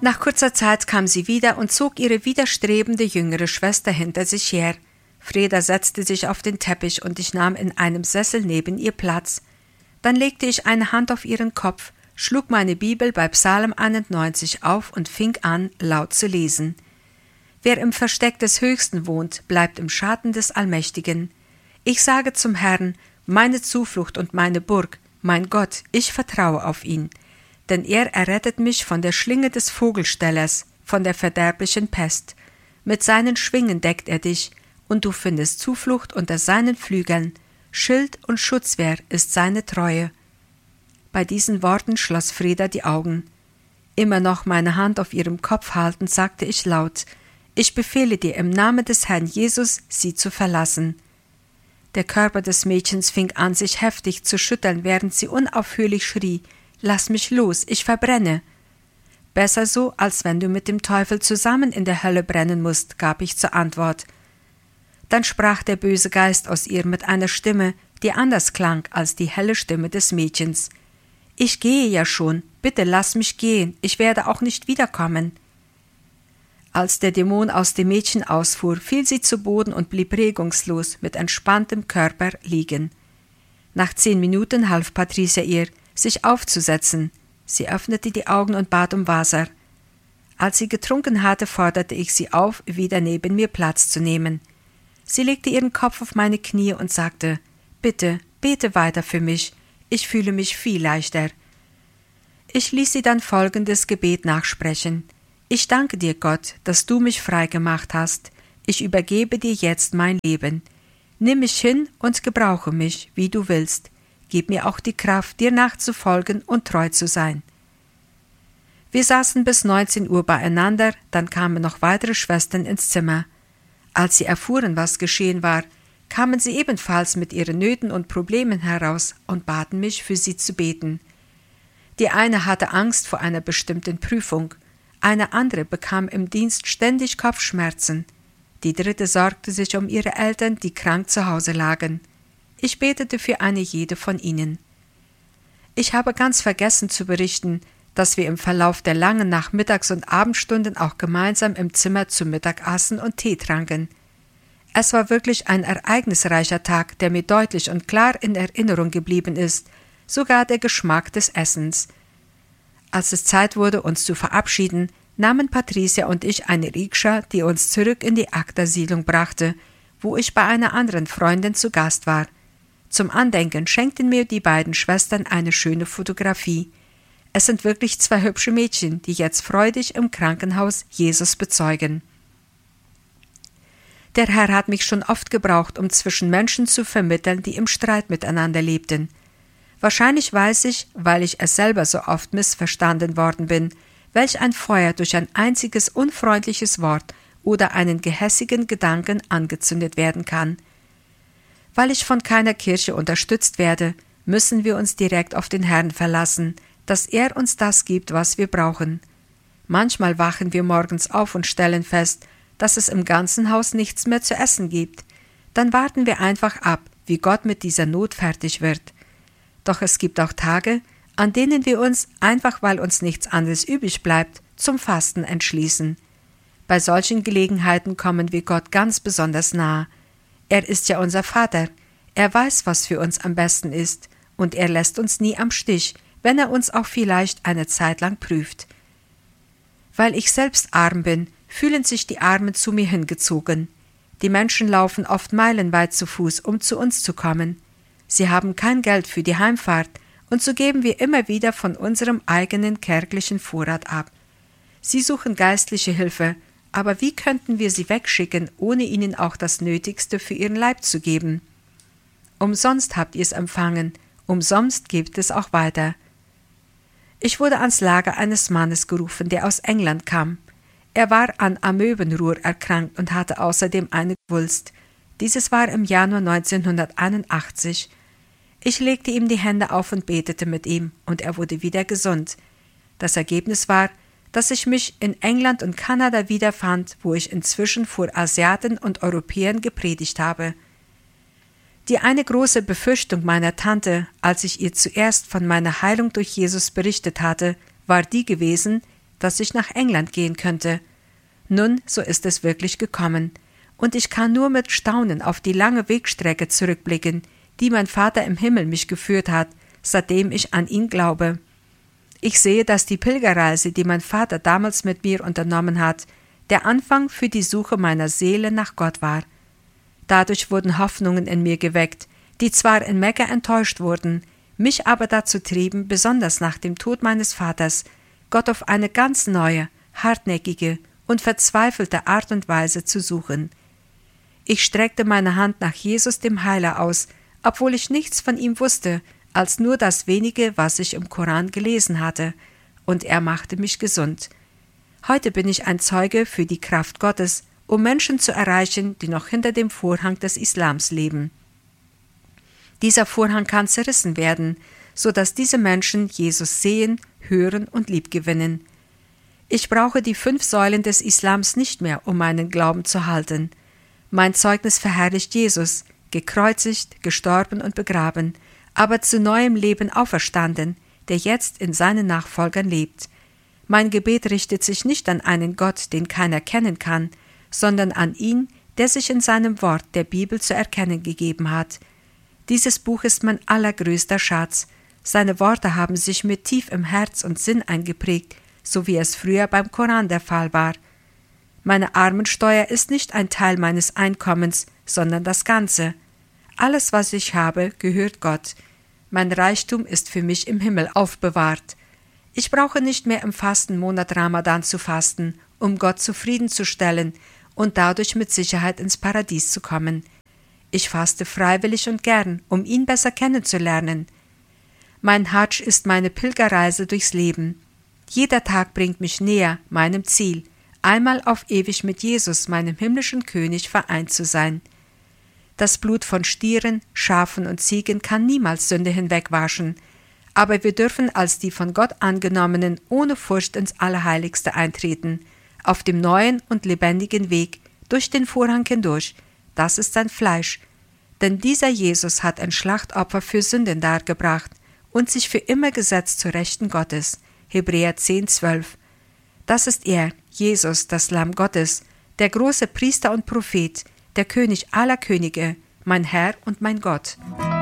Nach kurzer Zeit kam sie wieder und zog ihre widerstrebende jüngere Schwester hinter sich her. Freda setzte sich auf den Teppich und ich nahm in einem Sessel neben ihr Platz. Dann legte ich eine Hand auf ihren Kopf, schlug meine Bibel bei Psalm 91 auf und fing an, laut zu lesen. Wer im Versteck des Höchsten wohnt, bleibt im Schatten des Allmächtigen. Ich sage zum Herrn, meine Zuflucht und meine Burg, mein Gott, ich vertraue auf ihn. Denn er errettet mich von der Schlinge des Vogelstellers, von der verderblichen Pest. Mit seinen Schwingen deckt er dich, und du findest Zuflucht unter seinen Flügeln. Schild und Schutzwehr ist seine Treue. Bei diesen Worten schloss Freda die Augen. Immer noch meine Hand auf ihrem Kopf haltend, sagte ich laut: Ich befehle dir im Namen des Herrn Jesus, sie zu verlassen. Der Körper des Mädchens fing an, sich heftig zu schütteln, während sie unaufhörlich schrie: Lass mich los, ich verbrenne. Besser so, als wenn du mit dem Teufel zusammen in der Hölle brennen musst, gab ich zur Antwort. Dann sprach der böse Geist aus ihr mit einer Stimme, die anders klang als die helle Stimme des Mädchens. Ich gehe ja schon, bitte lass mich gehen, ich werde auch nicht wiederkommen. Als der Dämon aus dem Mädchen ausfuhr, fiel sie zu Boden und blieb regungslos mit entspanntem Körper liegen. Nach 10 Minuten half Patricia ihr, sich aufzusetzen. Sie öffnete die Augen und bat um Wasser. Als sie getrunken hatte, forderte ich sie auf, wieder neben mir Platz zu nehmen. Sie legte ihren Kopf auf meine Knie und sagte: Bitte, bete weiter für mich, ich fühle mich viel leichter. Ich ließ sie dann folgendes Gebet nachsprechen: Ich danke dir, Gott, dass du mich frei gemacht hast. Ich übergebe dir jetzt mein Leben. Nimm mich hin und gebrauche mich, wie du willst. Gib mir auch die Kraft, dir nachzufolgen und treu zu sein. Wir saßen bis 19 Uhr beieinander, dann kamen noch weitere Schwestern ins Zimmer. Als sie erfuhren, was geschehen war, kamen sie ebenfalls mit ihren Nöten und Problemen heraus und baten mich, für sie zu beten. Die eine hatte Angst vor einer bestimmten Prüfung, eine andere bekam im Dienst ständig Kopfschmerzen, die dritte sorgte sich um ihre Eltern, die krank zu Hause lagen. Ich betete für eine jede von ihnen. Ich habe ganz vergessen zu berichten, dass wir im Verlauf der langen Nachmittags- und Abendstunden auch gemeinsam im Zimmer zu Mittag aßen und Tee tranken. Es war wirklich ein ereignisreicher Tag, der mir deutlich und klar in Erinnerung geblieben ist, sogar der Geschmack des Essens. Als es Zeit wurde, uns zu verabschieden, nahmen Patricia und ich eine Rikscha, die uns zurück in die Akta-Siedlung brachte, wo ich bei einer anderen Freundin zu Gast war. Zum Andenken schenkten mir die beiden Schwestern eine schöne Fotografie. Es sind wirklich 2 hübsche Mädchen, die jetzt freudig im Krankenhaus Jesus bezeugen. Der Herr hat mich schon oft gebraucht, um zwischen Menschen zu vermitteln, die im Streit miteinander lebten. Wahrscheinlich weiß ich, weil ich es selber so oft missverstanden worden bin, welch ein Feuer durch ein einziges unfreundliches Wort oder einen gehässigen Gedanken angezündet werden kann. Weil ich von keiner Kirche unterstützt werde, müssen wir uns direkt auf den Herrn verlassen, dass er uns das gibt, was wir brauchen. Manchmal wachen wir morgens auf und stellen fest, dass es im ganzen Haus nichts mehr zu essen gibt. Dann warten wir einfach ab, wie Gott mit dieser Not fertig wird. Doch es gibt auch Tage, an denen wir uns, einfach weil uns nichts anderes übrig bleibt, zum Fasten entschließen. Bei solchen Gelegenheiten kommen wir Gott ganz besonders nahe. Er ist ja unser Vater, er weiß, was für uns am besten ist, und er lässt uns nie am Stich, wenn er uns auch vielleicht eine Zeit lang prüft. Weil ich selbst arm bin, fühlen sich die Armen zu mir hingezogen. Die Menschen laufen oft meilenweit zu Fuß, um zu uns zu kommen. Sie haben kein Geld für die Heimfahrt, und so geben wir immer wieder von unserem eigenen kärglichen Vorrat ab. Sie suchen geistliche Hilfe, aber wie könnten wir sie wegschicken, ohne ihnen auch das Nötigste für ihren Leib zu geben? Umsonst habt ihr es empfangen, umsonst gebt es auch weiter. Ich wurde ans Lager eines Mannes gerufen, der aus England kam. Er war an Amöbenruhr erkrankt und hatte außerdem eine Wulst. Dieses war im Januar 1981. Ich legte ihm die Hände auf und betete mit ihm, und er wurde wieder gesund. Das Ergebnis war, dass ich mich in England und Kanada wiederfand, wo ich inzwischen vor Asiaten und Europäern gepredigt habe. Die eine große Befürchtung meiner Tante, als ich ihr zuerst von meiner Heilung durch Jesus berichtet hatte, war die gewesen, dass ich nach England gehen könnte. Nun, so ist es wirklich gekommen, und ich kann nur mit Staunen auf die lange Wegstrecke zurückblicken, die mein Vater im Himmel mich geführt hat, seitdem ich an ihn glaube. Ich sehe, dass die Pilgerreise, die mein Vater damals mit mir unternommen hat, der Anfang für die Suche meiner Seele nach Gott war. Dadurch wurden Hoffnungen in mir geweckt, die zwar in Mekka enttäuscht wurden, mich aber dazu trieben, besonders nach dem Tod meines Vaters, Gott auf eine ganz neue, hartnäckige und verzweifelte Art und Weise zu suchen. Ich streckte meine Hand nach Jesus dem Heiler aus, obwohl ich nichts von ihm wusste, als nur das wenige, was ich im Koran gelesen hatte, und er machte mich gesund. Heute bin ich ein Zeuge für die Kraft Gottes, um Menschen zu erreichen, die noch hinter dem Vorhang des Islams leben. Dieser Vorhang kann zerrissen werden, so dass diese Menschen Jesus sehen, hören und liebgewinnen. Ich brauche die 5 Säulen des Islams nicht mehr, um meinen Glauben zu halten. Mein Zeugnis verherrlicht Jesus, gekreuzigt, gestorben und begraben, aber zu neuem Leben auferstanden, der jetzt in seinen Nachfolgern lebt. Mein Gebet richtet sich nicht an einen Gott, den keiner kennen kann, sondern an ihn, der sich in seinem Wort der Bibel zu erkennen gegeben hat. Dieses Buch ist mein allergrößter Schatz. Seine Worte haben sich mir tief im Herz und Sinn eingeprägt, so wie es früher beim Koran der Fall war. Meine Armensteuer ist nicht ein Teil meines Einkommens, sondern das Ganze. Alles, was ich habe, gehört Gott. Mein Reichtum ist für mich im Himmel aufbewahrt. Ich brauche nicht mehr im Fastenmonat Ramadan zu fasten, um Gott zufriedenzustellen und dadurch mit Sicherheit ins Paradies zu kommen. Ich faste freiwillig und gern, um ihn besser kennenzulernen. Mein Hadsch ist meine Pilgerreise durchs Leben. Jeder Tag bringt mich näher meinem Ziel, einmal auf ewig mit Jesus, meinem himmlischen König, vereint zu sein. Das Blut von Stieren, Schafen und Ziegen kann niemals Sünde hinwegwaschen, aber wir dürfen als die von Gott angenommenen ohne Furcht ins Allerheiligste eintreten, auf dem neuen und lebendigen Weg, durch den Vorhang hindurch. Das ist sein Fleisch, denn dieser Jesus hat ein Schlachtopfer für Sünden dargebracht und sich für immer gesetzt zur Rechten Gottes. Hebräer 10,12. Das ist er, Jesus, das Lamm Gottes, der große Priester und Prophet, der König aller Könige, mein Herr und mein Gott.